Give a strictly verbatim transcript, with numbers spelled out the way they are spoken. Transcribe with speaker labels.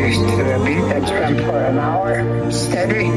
Speaker 1: to the beat. That's been for an hour steady.